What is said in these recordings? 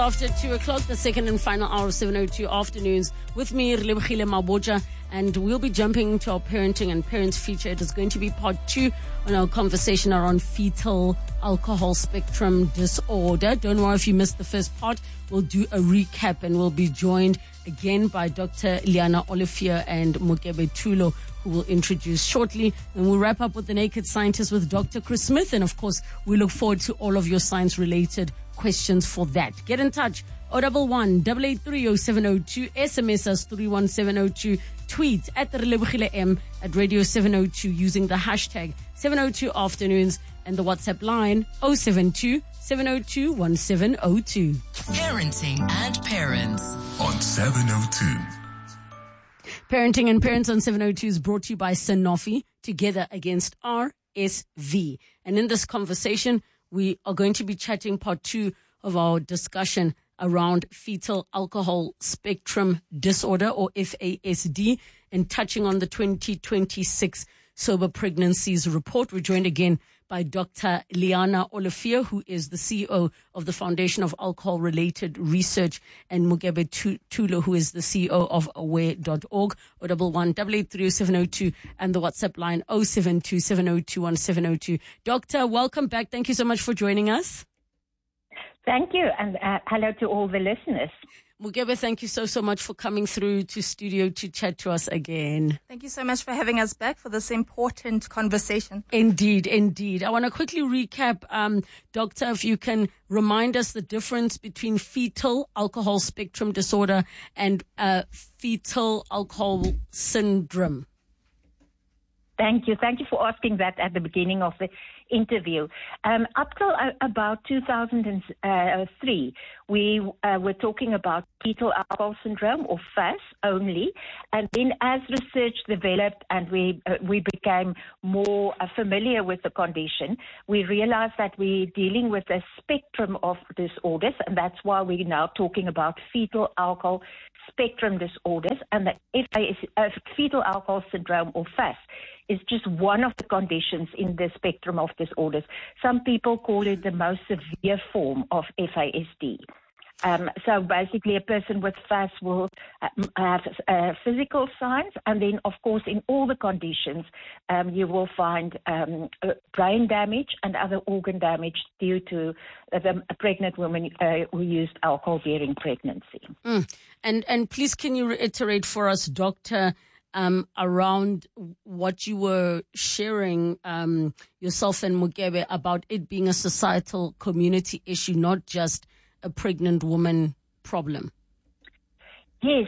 After 2 o'clock, the second and final hour of 7:02 afternoons with me, Relebogile Mabotja, and we'll be jumping to our parenting and parents feature. It is going to be part 2 on our conversation around fetal alcohol spectrum disorder. Don't worry if you missed the first part. We'll do a recap and we'll be joined again by Dr. Liana Olivier and Mokebe Thulo, who will introduce shortly. And we'll wrap up with the Naked Scientist with Dr. Chris Smith. And of course, we look forward to all of your science-related questions for that. Get in touch. 011-883-0702. SMS us 31702. Tweet at Relebogile M at Radio 702 using the hashtag 702 Afternoons and the WhatsApp line 072-702-1702. Parenting and Parents on 702. Parenting and Parents on 702 is brought to you by Sanofi, together against RSV. And in this conversation, we are going to be chatting part 2 of our discussion around fetal alcohol spectrum disorder, or FASD, and touching on the 2026 Sober Pregnancies Report. We're joined again by Dr. Liana Olivier, who is the CEO of the Foundation of Alcohol-Related Research, and Mokebe Thulo, who is the CEO of aware.org, 011-883-0702, and the WhatsApp line 072-702-1702. Doctor, welcome back. Thank you so much for joining us. Thank you, and hello to all the listeners. Mokebe, thank you so much for coming through to studio to chat to us again. Thank you so much for having us back for this important conversation. Indeed. I want to quickly recap, Doctor, if you can remind us the difference between fetal alcohol spectrum disorder and fetal alcohol syndrome. Thank you. Thank you for asking that at the beginning of the interview. Up till about 2003, we were talking about fetal alcohol syndrome, or FAS, only. And then as research developed and we became more familiar with the condition, we realized that we're dealing with a spectrum of disorders, and that's why we're now talking about fetal alcohol spectrum disorders. And the fetal alcohol syndrome, or FAS, is just one of the conditions in the spectrum of disorders. Some people call it the most severe form of FASD. So basically, a person with FAS will have physical signs, and then, of course, in all the conditions, you will find brain damage and other organ damage due to the pregnant women who used alcohol during pregnancy. And please, can you reiterate for us, Doctor, around what you were sharing, yourself and Mokebe, about it being a societal community issue, not just a pregnant woman problem? Yes.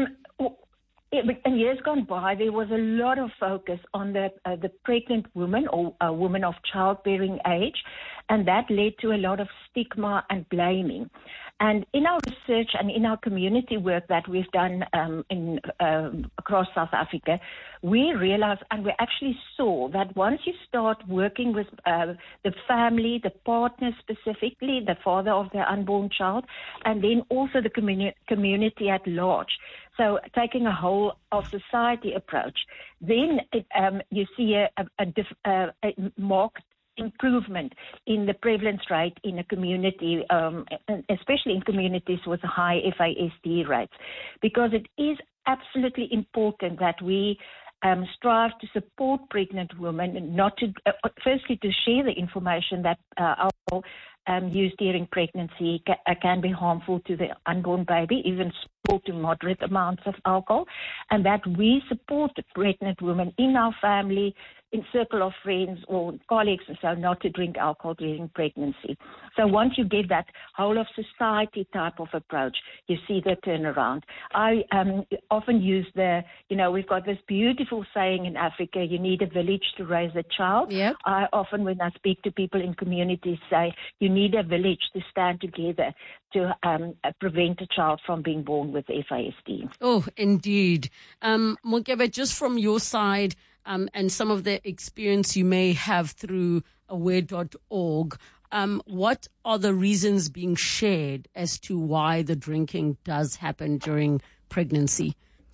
In years gone by, there was a lot of focus on the pregnant woman, or a woman of childbearing age, and that led to a lot of stigma and blaming. And in our research and in our community work that we've done across South Africa, we realized, and we actually saw, that once you start working with the family, the partner specifically, the father of the unborn child, and then also the community at large, so taking a whole of society approach, then you see a marked improvement in the prevalence rate in a community, especially in communities with high FASD rates, because it is absolutely important that we strive to support pregnant women, and not to, firstly, to share the information that alcohol used during pregnancy can be harmful to the unborn baby, even small to moderate amounts of alcohol, and that we support the pregnant women in our family, in circle of friends or colleagues, and so not to drink alcohol during pregnancy. So once you get that whole of society type of approach, you see the turnaround. I often use we've got this beautiful saying in Africa, you need a village to raise a child. Yep. I often, when I speak to people in communities, say you need a village to stand together to prevent a child from being born with FASD. Oh, indeed. Mokebe, just from your side, and some of the experience you may have through aware.org, what are the reasons being shared as to why the drinking does happen during pregnancy?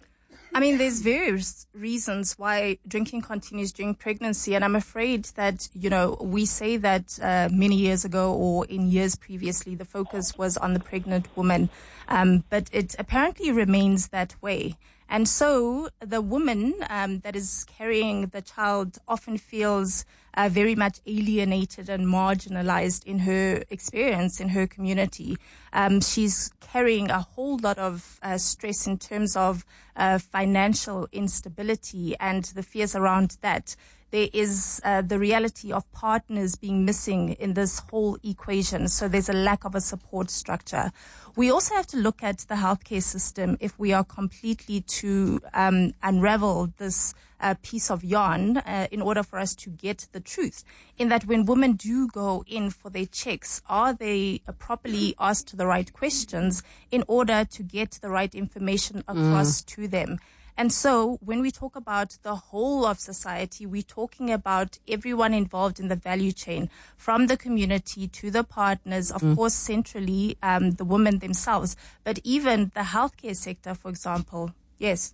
I mean, there's various reasons why drinking continues during pregnancy. And I'm afraid that, we say that many years ago or in years previously, the focus was on the pregnant woman. But it apparently remains that way. And so the woman that is carrying the child often feels very much alienated and marginalized in her experience, in her community. She's carrying a whole lot of stress in terms of financial instability and the fears around that. There is the reality of partners being missing in this whole equation. So there's a lack of a support structure. We also have to look at the healthcare system if we are completely to unravel this piece of yarn in order for us to get the truth. In that when women do go in for their checks, are they properly asked the right questions in order to get the right information across to them? And so when we talk about the whole of society, we're talking about everyone involved in the value chain, from the community to the partners, of course, centrally, the women themselves, but even the healthcare sector, for example. Yes.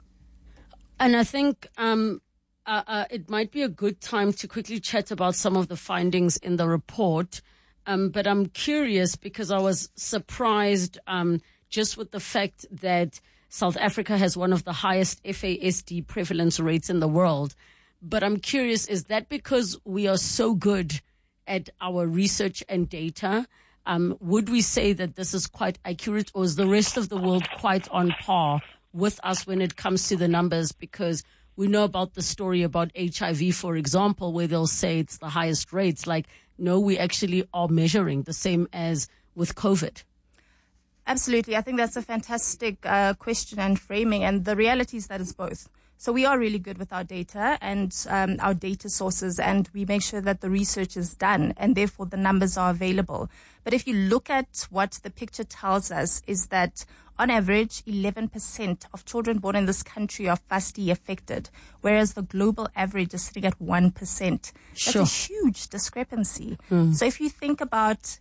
And I think it might be a good time to quickly chat about some of the findings in the report. But I'm curious because I was surprised just with the fact that South Africa has one of the highest FASD prevalence rates in the world. But I'm curious, is that because we are so good at our research and data? Would we say that this is quite accurate, or is the rest of the world quite on par with us when it comes to the numbers? Because we know about the story about HIV, for example, where they'll say it's the highest rates. Like, no, we actually are measuring the same as with COVID. Absolutely. I think that's a fantastic question and framing. And the reality is that it's both. So we are really good with our data and our data sources, and we make sure that the research is done and therefore the numbers are available. But if you look at what the picture tells us is that on average, 11% of children born in this country are FASD affected, whereas the global average is sitting at 1%. That's a huge discrepancy. So if you think about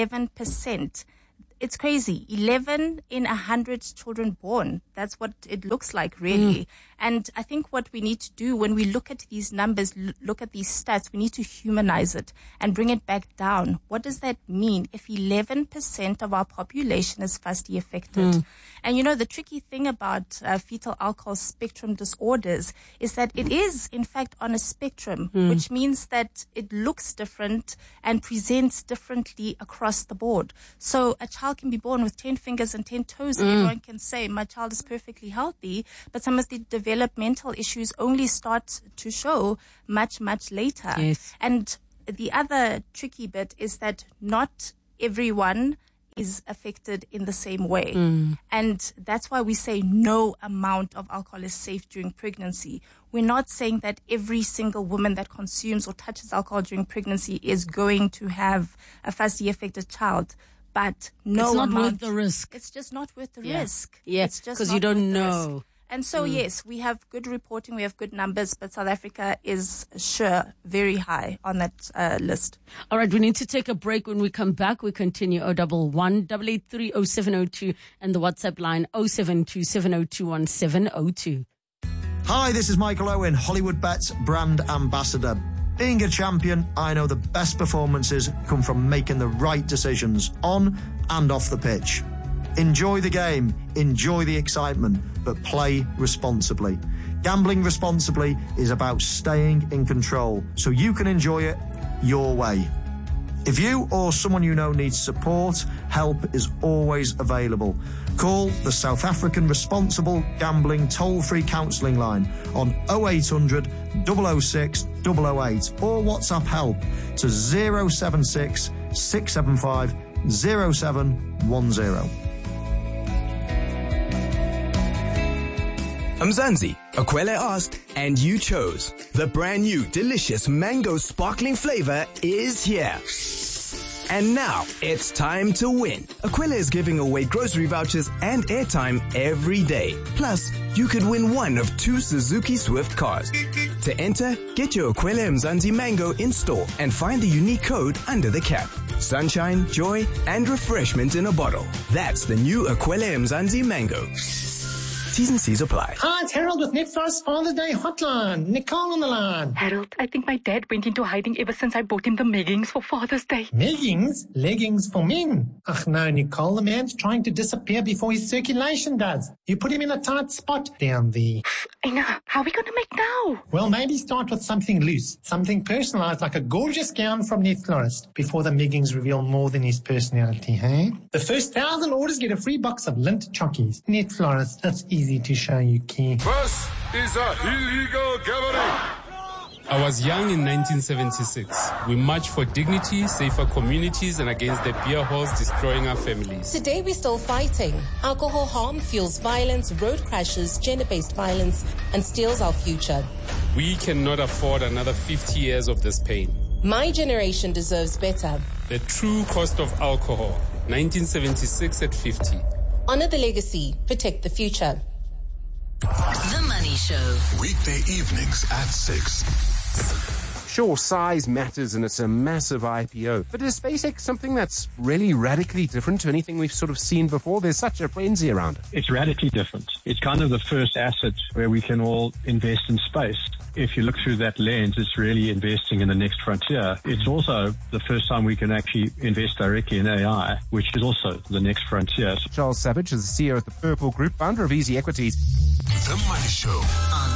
11%, it's crazy. 11 in 100 children born. That's what it looks like, really. And I think what we need to do when we look at these numbers, look at these stats, we need to humanize it and bring it back down. What does that mean if 11% of our population is FASD affected? And the tricky thing about fetal alcohol spectrum disorders is that it is, in fact, on a spectrum, which means that it looks different and presents differently across the board. So a child can be born with 10 fingers and 10 toes and everyone can say, my child is perfectly healthy, but some of the developmental issues only start to show much, much later. Yes. And the other tricky bit is that not everyone is affected in the same way. And that's why we say no amount of alcohol is safe during pregnancy. We're not saying that every single woman that consumes or touches alcohol during pregnancy is going to have a FASD affected child. But it's not worth the risk. It's just not worth the risk. Yeah, because you don't know. And so, yes, we have good reporting, we have good numbers, but South Africa is sure very high on that list. All right, we need to take a break. When we come back, we continue 011 883 0702 and the WhatsApp line 072 7021 702. Hi, this is Michael Owen, Hollywood Bets brand ambassador. Being a champion, I know the best performances come from making the right decisions on and off the pitch. Enjoy the game, enjoy the excitement, but play responsibly. Gambling responsibly is about staying in control so you can enjoy it your way. If you or someone you know needs support, help is always available. Call the South African Responsible Gambling toll-free counselling line on 0800 006 008 or WhatsApp help to 076 675 0710. Mzansi, Akwele asked, and you chose. The brand new delicious mango sparkling flavor is here. And now it's time to win. Akwele is giving away grocery vouchers and airtime every day. Plus, you could win one of 2 Suzuki Swift cars. To enter, get your Akwele Mzansi Mango in store and find the unique code under the cap. Sunshine, joy, and refreshment in a bottle. That's the new Akwele Mzansi Mango. T's and C's apply. Hi, it's Harold with Netflix Father's Day Hotline. Nicole on the line. Harold, I think my dad went into hiding ever since I bought him the leggings for Father's Day. Leggings? Leggings for men? Ach no, Nicole, the man's trying to disappear before his circulation does. You put him in a tight spot down there. I know. How are we going to make now? Well, maybe start with something loose, something personalized like a gorgeous gown from Net Florist before the leggings reveal more than his personality, hey? The first 1,000 orders get a free box of lint chockies. Net Florist, that's easy to show you care. This is a illegal gathering. I was young in 1976. We marched for dignity, safer communities, and against the beer halls destroying our families. Today we're still fighting. Alcohol harm fuels violence, road crashes, gender-based violence, and steals our future. We cannot afford another 50 years of this pain. My generation deserves better. The true cost of alcohol, 1976 at 50. Honor the legacy, protect the future. The Money Show. Weekday evenings at 6. Sure, size matters and it's a massive IPO, but is SpaceX something that's really radically different to anything we've sort of seen before? There's such a frenzy around it. It's radically different. It's kind of the first asset where we can all invest in space. If you look through that lens, it's really investing in the next frontier. It's also the first time we can actually invest directly in AI, which is also the next frontier. Charles Savage is the CEO of the Purple Group, founder of Easy Equities. The Money Show on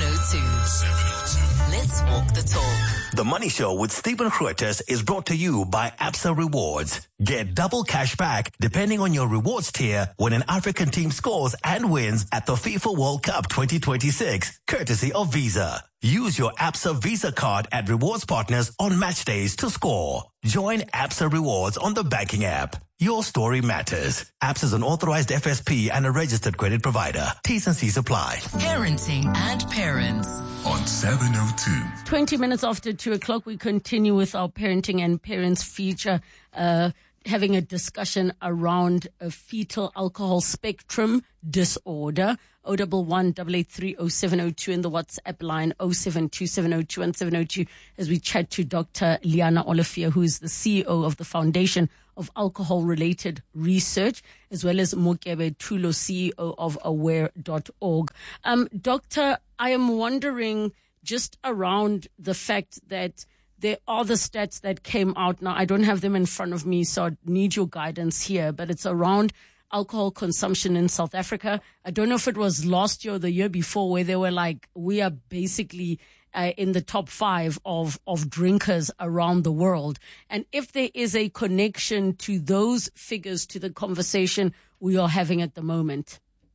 702. Let's walk the talk. The Money Show with Stephen Grootes is brought to you by Absa Rewards. Get double cash back depending on your rewards tier when an African team scores and wins at the FIFA World Cup 2026, courtesy of Visa. Use your Absa Visa card at rewards partners on match days to score. Join Absa Rewards on the banking app. Your story matters. Absa is an authorized FSP and a registered credit provider. T's and C's apply. Parenting and Parents on 702. 20 minutes after 2 o'clock, we continue with our Parenting and Parents feature, having a discussion around a fetal alcohol spectrum disorder. 011-883-0702 in the WhatsApp line 0727021702 as we chat to Dr. Liana Olivier, who is the CEO of the Foundation of Alcohol-Related Research, as well as Mokebe Tulo, CEO of aware.org. Doctor, I am wondering just around the fact that there are the stats that came out. Now, I don't have them in front of me, so I need your guidance here, but it's around alcohol consumption in South Africa. I don't know if it was last year or the year before where they were like, we are basically in the top 5 of drinkers around the world. And if there is a connection to those figures to the conversation we are having at the moment.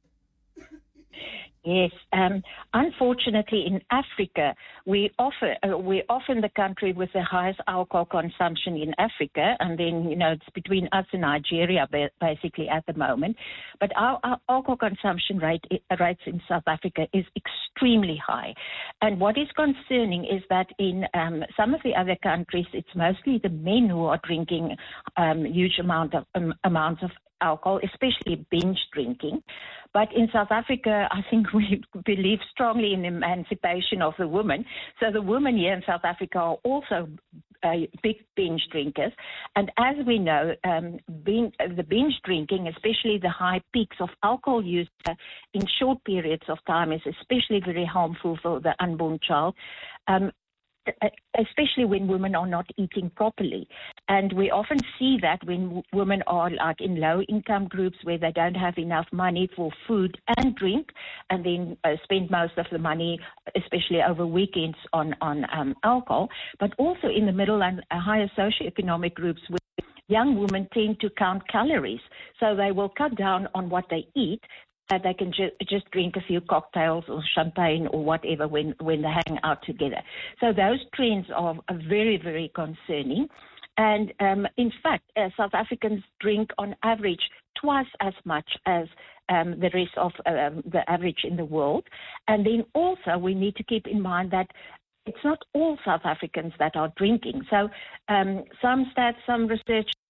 Yes. Unfortunately, in Africa, we're often the country with the highest alcohol consumption in Africa, and then, it's between us and Nigeria basically at the moment. But our alcohol consumption rates in South Africa is extremely high. And what is concerning is that in some of the other countries, it's mostly the men who are drinking huge amounts of alcohol, especially binge drinking. But in South Africa, I think we believe strongly in the emancipation of the women. So the women here in South Africa are also big binge drinkers. And as we know, the binge drinking, especially the high peaks of alcohol use in short periods of time, is especially very harmful for the unborn child. Especially when women are not eating properly. And we often see that when women are like in low-income groups where they don't have enough money for food and drink, and then spend most of the money, especially over weekends, on alcohol, but also in the middle and higher socioeconomic groups where young women tend to count calories. So they will cut down on what they eat. They can just drink a few cocktails or champagne or whatever when they hang out together. So those trends are very, very concerning. And in fact, South Africans drink on average twice as much as the rest of the average in the world. And then also we need to keep in mind that it's not all South Africans that are drinking. So some stats, some research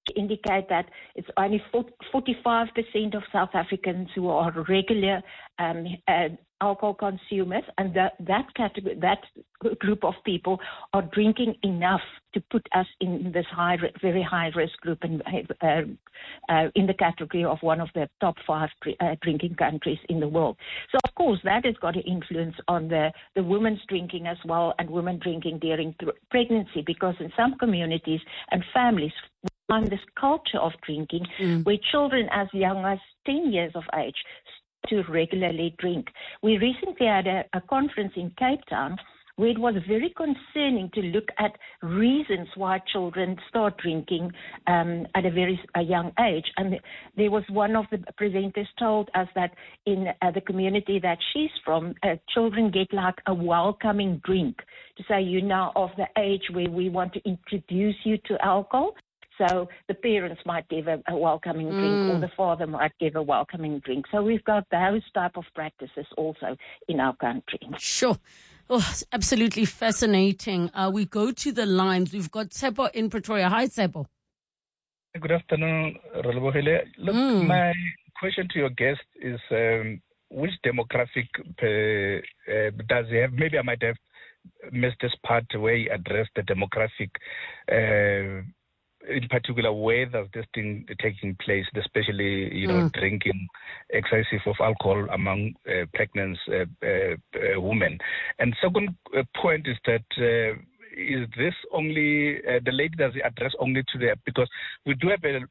indicate that it's only 45% of South Africans who are regular alcohol consumers, and that category, that group of people are drinking enough to put us in this very high risk group and in the category of one of the top 5 drinking countries in the world. So of course that has got an influence on the women's drinking as well, and women drinking during pregnancy, because in some communities and families on this culture of drinking where children as young as 10 years of age to regularly drink. We recently had a conference in Cape Town where it was very concerning to look at reasons why children start drinking at a very young age. And there was one of the presenters told us that in the community that she's from, children get like a welcoming drink to say, you're now of the age where we want to introduce you to alcohol. So the parents might give a welcoming drink, or the father might give a welcoming drink. So we've got those type of practices also in our country. Sure. Oh, it's absolutely fascinating. We go to the lines. We've got Tsepo in Pretoria. Hi, Tsepo. Good afternoon, Rolebohile. Look, my question to your guest is which demographic does he have? Maybe I might have missed this part where he addressed the demographic in particular, where does this thing taking place, especially, drinking excessive of alcohol among pregnant women? And second point is that is this only the lady does it address only to the, because we do have a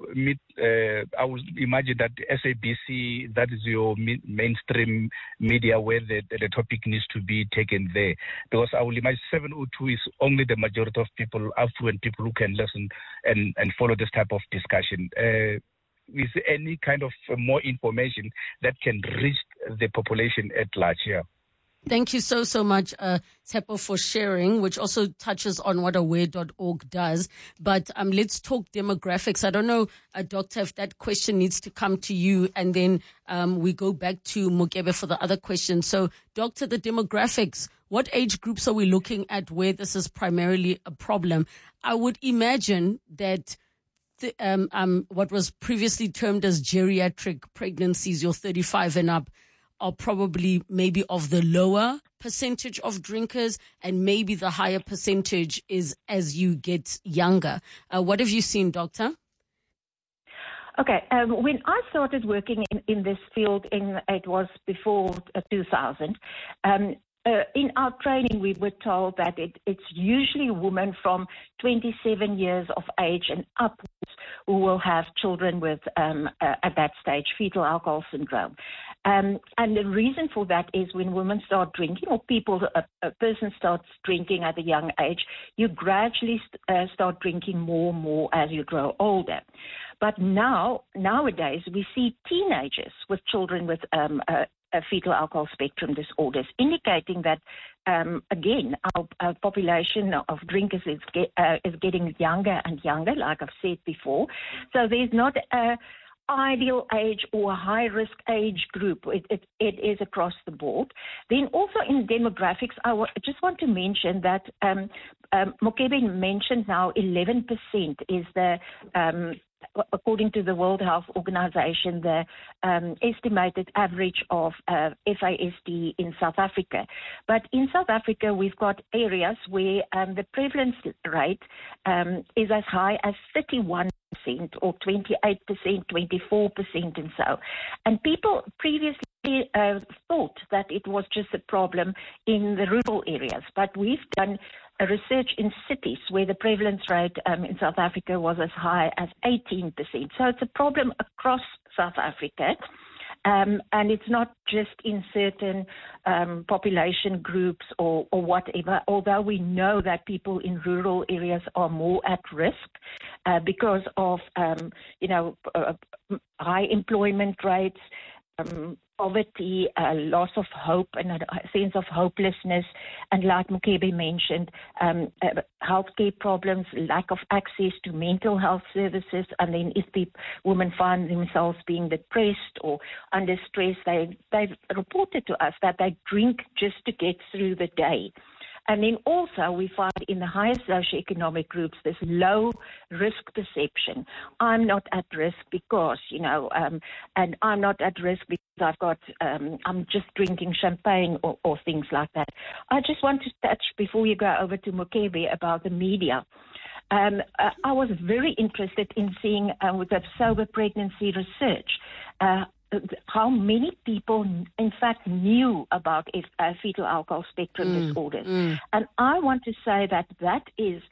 I would imagine that SABC, that is your mainstream media, where the topic needs to be taken there, because I will imagine 702 is only the majority of people, affluent people who can listen and follow this type of discussion. Is there any kind of more information that can reach the population at large here? Thank you so much, Tsepo, for sharing, which also touches on what aware.org does. But let's talk demographics. I don't know, Doctor, if that question needs to come to you, and then we go back to Mokebe for the other question. So, Doctor, the demographics, what age groups are we looking at where this is primarily a problem? I would imagine that what was previously termed as geriatric pregnancies, your 35 and up, are probably maybe of the lower percentage of drinkers, and maybe the higher percentage is as you get younger. What have you seen, Doctor? Okay, when I started working in this field, it was before 2000, in our training we were told that it's usually women from 27 years of age and upwards who will have children with, at that stage, fetal alcohol syndrome. And the reason for that is when women start drinking, or a person starts drinking at a young age, you gradually start drinking more and more as you grow older. But nowadays, we see teenagers with children with fetal alcohol spectrum disorders, indicating that, again, our population of drinkers is getting younger and younger, like I've said before. So there's not a ideal age or a high-risk age group. It is across the board. Then also in demographics, I just want to mention that Mokebe mentioned now 11% is the according to the World Health Organization, the estimated average of FASD in South Africa. But in South Africa, we've got areas where the prevalence rate is as high as 31%, or 28%, 24%, and so. And people previously thought that it was just a problem in the rural areas, but we've done a research in cities where the prevalence rate in South Africa was as high as 18%. So it's a problem across South Africa. And it's not just in certain population groups or whatever, although we know that people in rural areas are more at risk because of, high employment rates, poverty, loss of hope, and a sense of hopelessness, and like Mokebe mentioned, healthcare problems, lack of access to mental health services, and then if the women find themselves being depressed or under stress, they've reported to us that they drink just to get through the day. And then also we find in the higher socioeconomic groups this low risk perception. I'm not at risk because, and I'm not at risk because I've got, I'm just drinking champagne or things like that. I just want to touch, before you go over to Mokebe, about the media. I was very interested in seeing with the sober pregnancy research how many people, in fact, knew about fetal alcohol spectrum disorders. And I want to say that is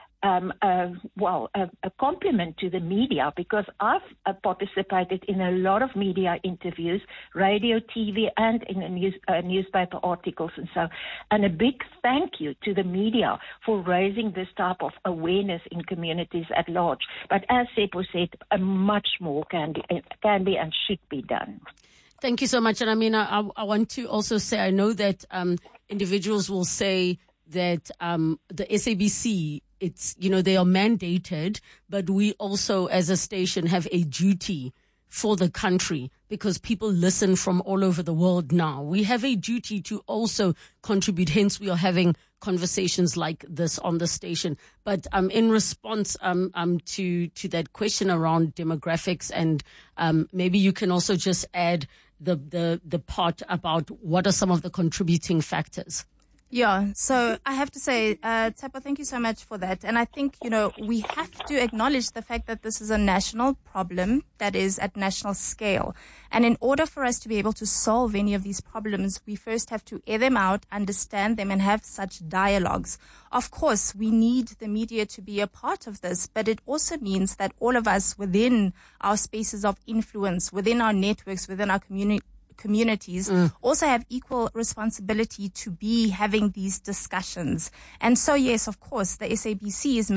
a compliment to the media, because I've participated in a lot of media interviews, radio, TV, and in newspaper articles and so. And a big thank you to the media for raising this type of awareness in communities at large. But as Seppo said, much more can be and should be done. Thank you so much. And I mean, I want to also say, I know that individuals will say that the SABC, it's, they are mandated, but we also as a station have a duty for the country, because people listen from all over the world now. We have a duty to also contribute. Hence, we are having conversations like this on the station. But in response to that question around demographics, and maybe you can also just add the part about what are some of the contributing factors. Yeah, so I have to say, Tshepo, thank you so much for that. And I think, we have to acknowledge the fact that this is a national problem that is at national scale. And in order for us to be able to solve any of these problems, we first have to air them out, understand them, and have such dialogues. Of course, we need the media to be a part of this, but it also means that all of us within our spaces of influence, within our networks, within our communities also have equal responsibility to be having these discussions. And so, yes, of course, the SABC is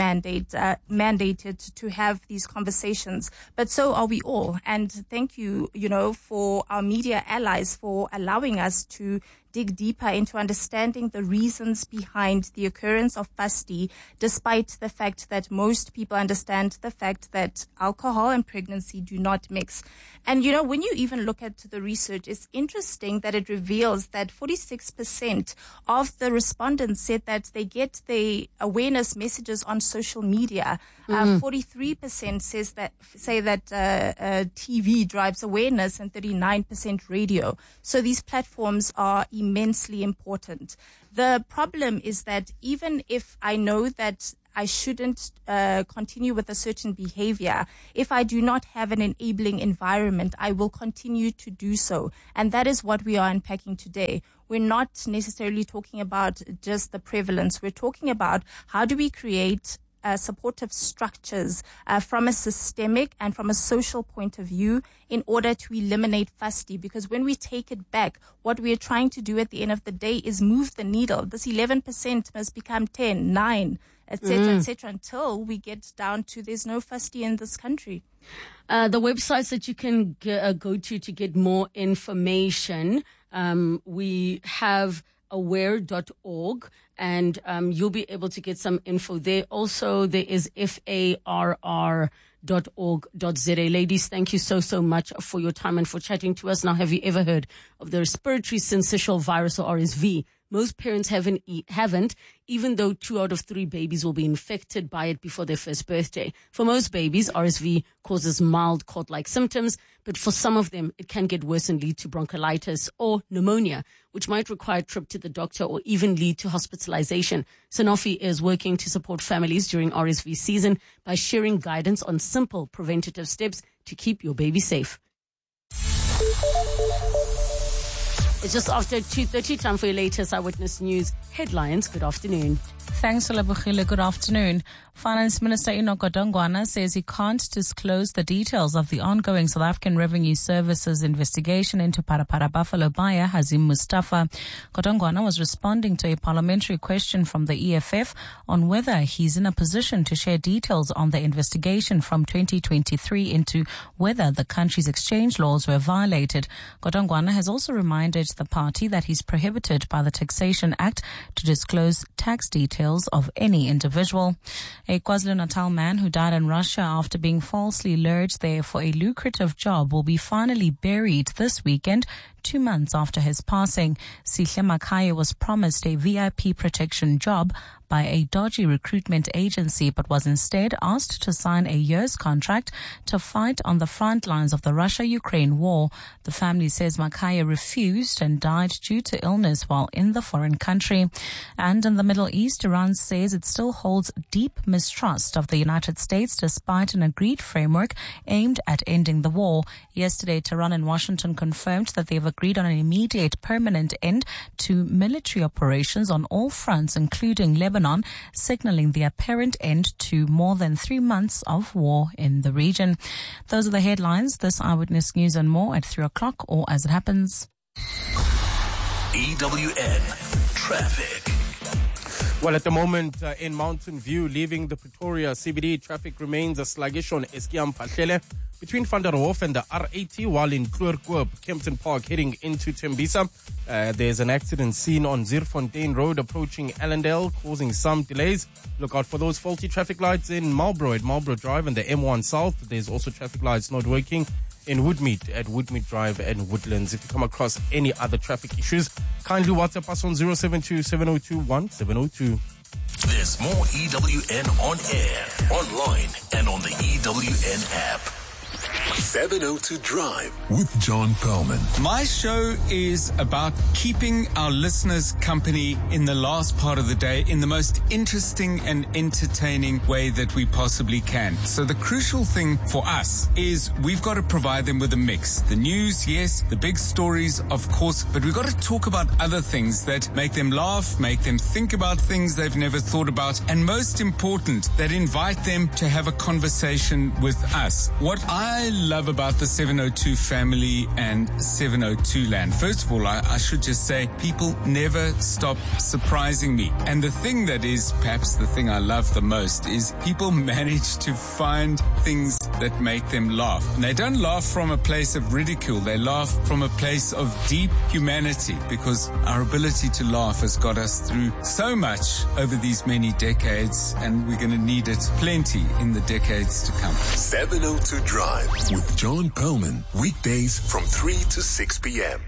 mandated to have these conversations, but so are we all. And thank you, for our media allies for allowing us to dig deeper into understanding the reasons behind the occurrence of FASD, despite the fact that most people understand the fact that alcohol and pregnancy do not mix. And, when you even look at the research, it's interesting that it reveals that 46% of the respondents said that they get the awareness messages on social media. 43% say that TV drives awareness, and 39% radio. So these platforms are immensely important. The problem is that even if I know that I shouldn't continue with a certain behavior, if I do not have an enabling environment, I will continue to do so. And that is what we are unpacking today. We're not necessarily talking about just the prevalence. We're talking about how do we create supportive structures from a systemic and from a social point of view in order to eliminate FASD. Because when we take it back, what we are trying to do at the end of the day is move the needle. This 11% must become 10, 9, etc., until we get down to there's no FASD in this country. The websites that you can go to get more information, we have aware.org, and you'll be able to get some info there. Also, there is farr.org.za. Ladies, thank you so much for your time and for chatting to us. Now, have you ever heard of the respiratory syncytial virus, or RSV? Most parents haven't, even though 2 out of 3 babies will be infected by it before their first birthday. For most babies, RSV causes mild cold-like symptoms, but for some of them, it can get worse and lead to bronchiolitis or pneumonia, which might require a trip to the doctor or even lead to hospitalization. Sanofi is working to support families during RSV season by sharing guidance on simple preventative steps to keep your baby safe. It's just after 2:30, time for your latest Eyewitness News headlines. Good afternoon. Thanks, Olabukhile. Good afternoon. Finance Minister Enoch Godongwana says he can't disclose the details of the ongoing South African Revenue Service's investigation into Parapara Buffalo buyer Hazim Mustafa. Godongwana was responding to a parliamentary question from the EFF on whether he's in a position to share details on the investigation from 2023 into whether the country's exchange laws were violated. Godongwana has also reminded the party that he's prohibited by the Taxation Act to disclose tax details of any individual. A KwaZulu-Natal man who died in Russia after being falsely lured there for a lucrative job will be finally buried this weekend 2 months after his passing. Sihle Makhaya was promised a VIP protection job by a dodgy recruitment agency, but was instead asked to sign a year's contract to fight on the front lines of the Russia-Ukraine war. The family says Makhaya refused and died due to illness while in the foreign country. And in the Middle East, Iran says it still holds deep mistrust of the United States despite an agreed framework aimed at ending the war. Yesterday, Tehran and Washington confirmed that they've agreed on an immediate permanent end to military operations on all fronts, including Lebanon, signaling the apparent end to more than 3 months of war in the region. Those are the headlines. This Eyewitness News and more at 3 o'clock or as it happens. EWN Traffic. Well, at the moment in Mountain View, leaving the Pretoria CBD, traffic remains sluggish on Eskiam Pahlele between Van der Hof and the R80, while in Kloerkoop, Kempton Park, heading into Tembisa. There's an accident scene on Zierfontein Road approaching Allendale, causing some delays. Look out for those faulty traffic lights in Marlborough at Marlborough Drive and the M1 South. There's also traffic lights not working in Woodmead at Woodmead Drive and Woodlands. If you come across any other traffic issues, kindly WhatsApp us on 072-702-1702. There's more EWN on air, online, and on the EWN app. 702 Drive with John Perlman. My show is about keeping our listeners company in the last part of the day in the most interesting and entertaining way that we possibly can. So the crucial thing for us is we've got to provide them with a mix. The news, yes, the big stories, of course, but we've got to talk about other things that make them laugh, make them think about things they've never thought about, and most important, that invite them to have a conversation with us. What I love about the 702 family and 702 land. First of all, I should just say people never stop surprising me. And the thing that is perhaps the thing I love the most is people manage to find things that make them laugh. And they don't laugh from a place of ridicule. They laugh from a place of deep humanity, because our ability to laugh has got us through so much over these many decades, and we're going to need it plenty in the decades to come. 702 Drive with John Perlman, weekdays from 3 to 6 p.m.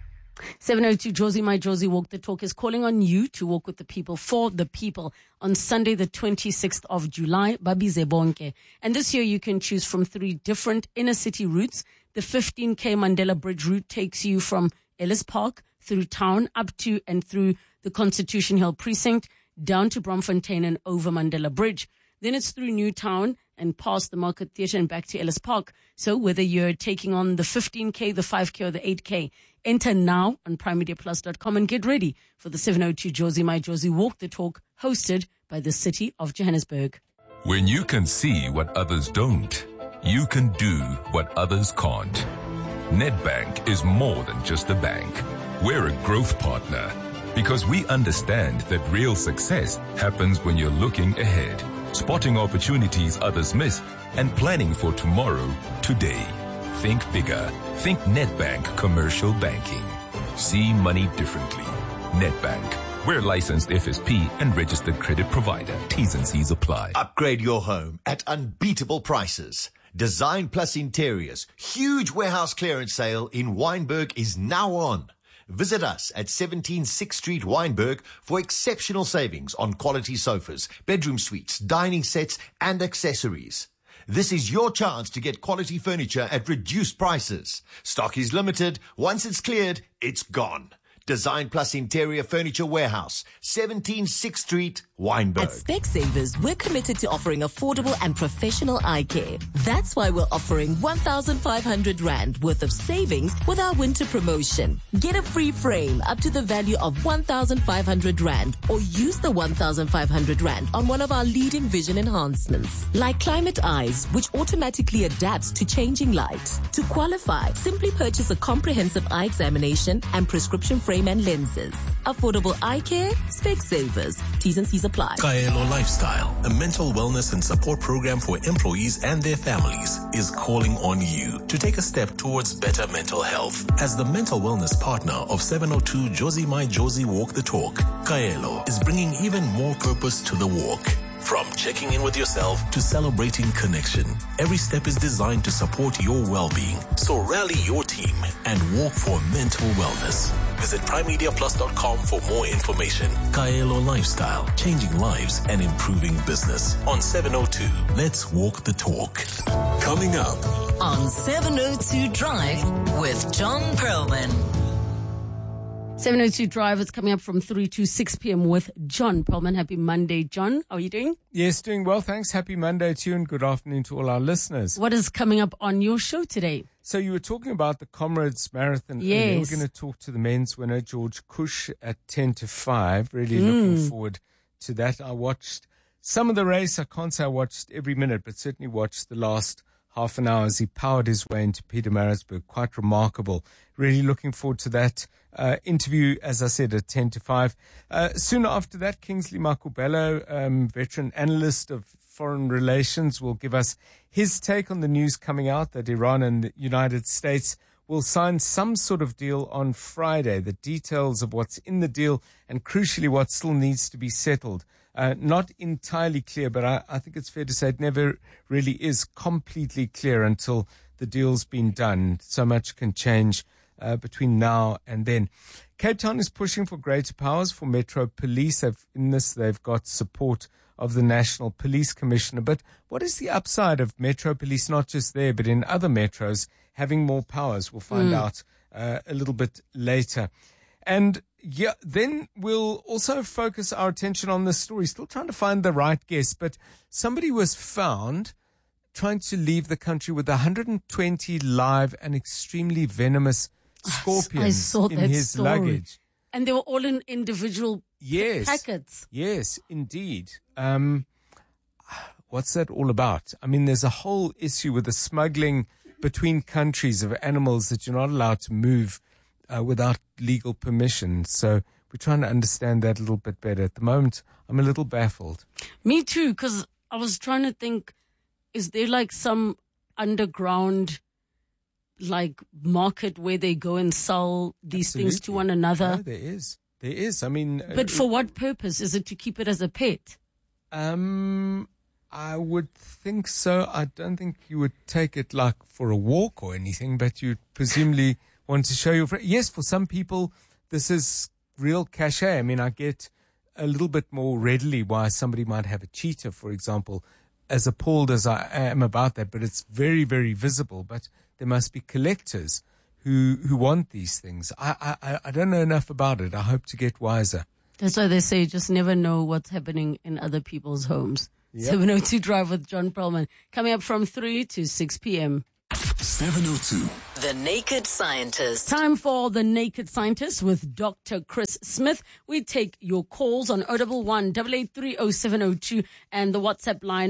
702 Josie, my Josie Walk the Talk is calling on you to walk with the people, for the people, on Sunday the 26th of July, Babize Bonke. And this year you can choose from 3 different inner city routes. The 15K Mandela Bridge route takes you from Ellis Park through town up to and through the Constitution Hill precinct, down to Bromfontein and over Mandela Bridge. Then it's through Newtown and past the Market Theatre and back to Ellis Park. So whether you're taking on the 15K, the 5K or the 8K, enter now on primediaplus.com and get ready for the 702 Josie, my Josie Walk the Talk, hosted by the City of Johannesburg. When you can see what others don't, you can do what others can't. Nedbank is more than just a bank. We're a growth partner because we understand that real success happens when you're looking ahead, spotting opportunities others miss, and planning for tomorrow, today. Think bigger. Think Nedbank Commercial Banking. See money differently. Nedbank. We're licensed FSP and registered credit provider. T's and C's apply. Upgrade your home at unbeatable prices. Design Plus Interiors. Huge warehouse clearance sale in Wynberg is now on. Visit us at 17 6th Street, Wynberg, for exceptional savings on quality sofas, bedroom suites, dining sets, and accessories. This is your chance to get quality furniture at reduced prices. Stock is limited. Once it's cleared, it's gone. Design Plus Interior Furniture Warehouse, 17 6th Street, Wynberg. At Specsavers, we're committed to offering affordable and professional eye care. That's why we're offering 1,500 Rand worth of savings with our winter promotion. Get a free frame up to the value of 1,500 Rand, or use the 1,500 Rand on one of our leading vision enhancements, like Climate Eyes, which automatically adapts to changing light. To qualify, simply purchase a comprehensive eye examination and prescription frame and lenses. Affordable eye care, Specsavers. T's and C's apply. Kaelo Lifestyle, a mental wellness and support program for employees and their families, is calling on you to take a step towards better mental health. As the mental wellness partner of 702 Josie My Josie Walk the Talk, Kaelo is bringing even more purpose to the walk. From checking in with yourself to celebrating connection, every step is designed to support your well-being. So rally your team and walk for mental wellness. Visit primemediaplus.com for more information. Kaelo Lifestyle, changing lives and improving business. On 702, let's walk the talk. Coming up on 702 Drive with John Perlman. 702 Drive is coming up from 3 to 6 p.m. with John Perlman. Happy Monday, John. How are you doing? Yes, doing well, thanks. Happy Monday to you and good afternoon to all our listeners. What is coming up on your show today? So you were talking about the Comrades Marathon. Yes. Earlier. We're going to talk to the men's winner, George Kush, at 10 to 5. Really looking forward to that. I watched some of the race. I can't say I watched every minute, but certainly watched the last half an hour as he powered his way into Pietermaritzburg. Quite remarkable. Really looking forward to that interview, as I said, at 10 to 5. Soon after that, Kingsley Makubelo, veteran analyst of foreign relations, will give us his take on the news coming out that Iran and the United States will sign some sort of deal on Friday. The details of what's in the deal and, crucially, what still needs to be settled. Not entirely clear, but I think it's fair to say it never really is completely clear until the deal's been done. So much can change between now and then. Cape Town is pushing for greater powers for Metro Police. They've got support of the National Police Commissioner. But what is the upside of Metro Police, not just there, but in other metros, having more powers? We'll find out a little bit later. And yeah, then we'll also focus our attention on this story. Still trying to find the right guest, but somebody was found trying to leave the country with 120 live and extremely venomous scorpions in his luggage. And they were all in individual packets. Yes, indeed. What's that all about? I mean, there's a whole issue with the smuggling between countries of animals that you're not allowed to move without legal permission. So we're trying to understand that a little bit better. At the moment, I'm a little baffled. Me too, because I was trying to think, is there like some underground like market where they go and sell these things to one another? No, there is. There is. I mean... But for what purpose? Is it to keep it as a pet? I would think so. I don't think you would take it like for a walk or anything, but you'd presumably want to show your friend. Yes, for some people, this is real cachet. I mean, I get a little bit more readily why somebody might have a cheetah, for example, as appalled as I am about that, but it's very, very visible. But there must be collectors who want these things. I don't know enough about it. I hope to get wiser. That's why they say you just never know what's happening in other people's homes. Yep. 702 Drive with John Perlman. Coming up from 3 to 6 p.m. 702. The Naked Scientist. Time for The Naked Scientist with Dr. Chris Smith. We take your calls on 011-883-0702 and the WhatsApp line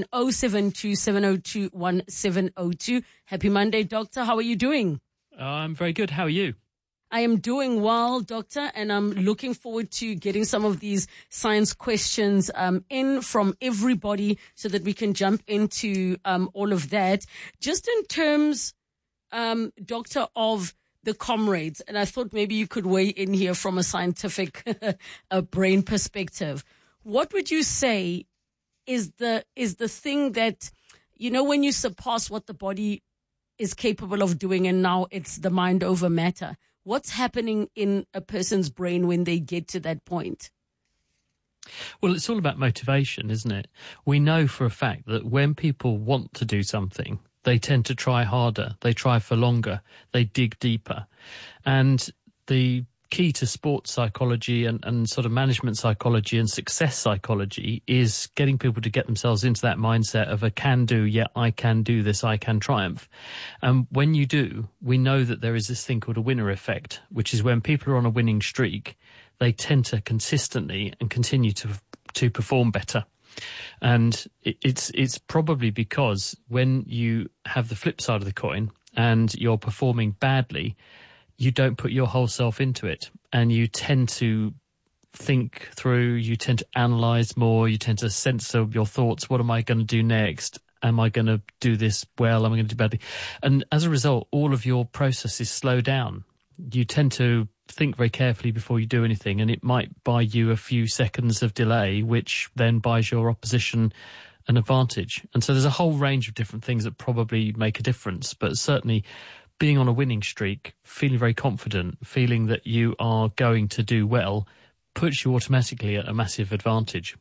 072-702-1702. Happy Monday, Doctor. How are you doing? I'm very good. How are you? I am doing well, Doctor, and I'm looking forward to getting some of these science questions in from everybody so that we can jump into all of that. Just in terms, Doctor, of the Comrades, and I thought maybe you could weigh in here from a scientific brain perspective. What would you say is the thing that, you know, when you surpass what the body is capable of doing and now it's the mind over matter? What's happening in a person's brain when they get to that point? Well, it's all about motivation, isn't it? We know for a fact that when people want to do something, they tend to try harder, they try for longer, they dig deeper. And the key to sports psychology and sort of management psychology and success psychology is getting people to get themselves into that mindset of a can-do, yeah, I can do this, I can triumph. And when you do, we know that there is this thing called a winner effect, which is when people are on a winning streak, they tend to consistently and continue to perform better. And it's probably because when you have the flip side of the coin and you're performing badly, you don't put your whole self into it, and you tend to think through, you tend to analyze more, you tend to censor your thoughts. What am I going to do next? Am I going to do this well? Am I going to do badly? And as a result, all of your processes slow down. you tend to think very carefully before you do anything, and it might buy you a few seconds of delay, which then buys your opposition an advantage. And so there's a whole range of different things that probably make a difference, but certainly being on a winning streak, feeling very confident, feeling that you are going to do well, puts you automatically at a massive advantage.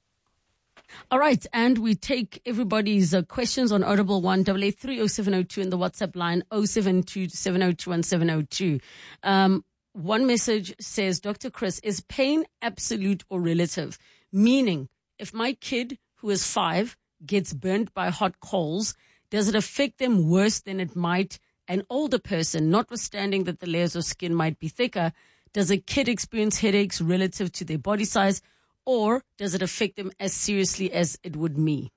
All right, and we take everybody's questions on Audible 1-883-0702 in the WhatsApp line 072-702-1702. One message says, Dr. Chris, is pain absolute or relative? Meaning, if my kid, who is 5, gets burnt by hot coals, does it affect them worse than it might an older person, notwithstanding that the layers of skin might be thicker? Does a kid experience headaches relative to their body size, or does it affect them as seriously as it would me?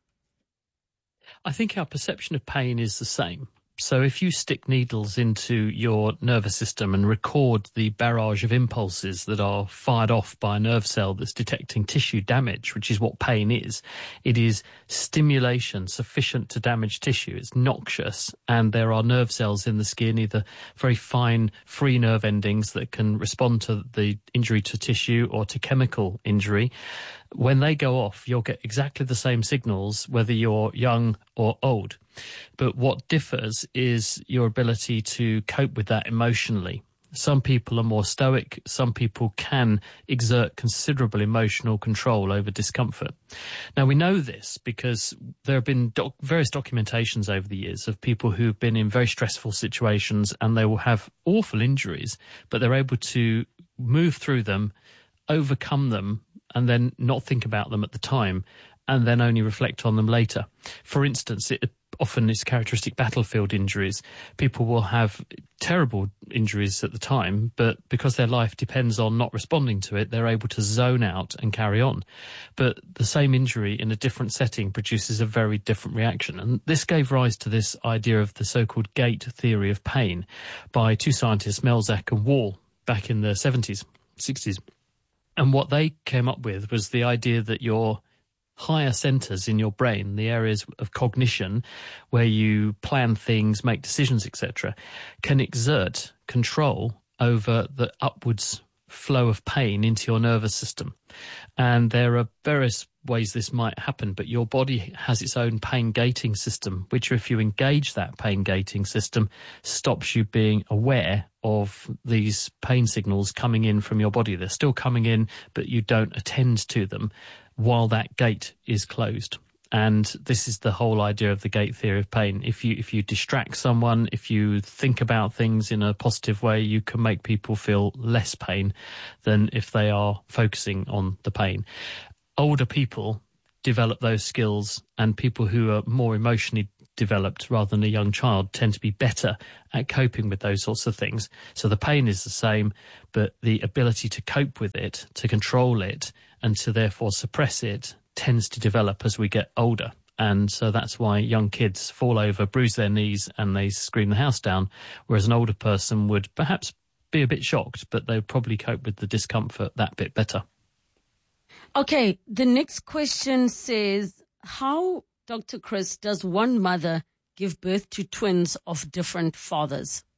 I think our perception of pain is the same. So if you stick needles into your nervous system and record the barrage of impulses that are fired off by a nerve cell that's detecting tissue damage, which is what pain is, it is stimulation sufficient to damage tissue. It's noxious, and there are nerve cells in the skin, either very fine free nerve endings that can respond to the injury to tissue or to chemical injury. When they go off, you'll get exactly the same signals, whether you're young or old. But what differs is your ability to cope with that emotionally. Some people are more stoic. Some people can exert considerable emotional control over discomfort. Now, we know this because there have been various documentations over the years of people who've been in very stressful situations, and they will have awful injuries, but they're able to move through them, overcome them, and then not think about them at the time, and then only reflect on them later. For instance, often it's characteristic battlefield injuries. People will have terrible injuries at the time, but because their life depends on not responding to it, they're able to zone out and carry on. But the same injury in a different setting produces a very different reaction. And this gave rise to this idea of the so-called gait theory of pain by two scientists, Melzack and Wall, back in the 70s, 60s. And what they came up with was the idea that your higher centers in your brain, the areas of cognition where you plan things, make decisions, etc., can exert control over the upwards flow of pain into your nervous system. And there are various ways this might happen, but your body has its own pain gating system, which if you engage that pain gating system, stops you being aware of these pain signals coming in from your body. They're still coming in, but you don't attend to them while that gate is closed. And this is the whole idea of the gate theory of pain. If you distract someone, if you think about things in a positive way, you can make people feel less pain than if they are focusing on the pain. Older people develop those skills, and people who are more emotionally developed rather than a young child tend to be better at coping with those sorts of things. So the pain is the same, but the ability to cope with it, to control it, and to therefore suppress it tends to develop as we get older. And so that's why young kids fall over, bruise their knees, and they scream the house down, whereas an older person would perhaps be a bit shocked, but they would probably cope with the discomfort that bit better. Okay, the next question says, how, Dr. Chris, does one mother give birth to twins of different fathers?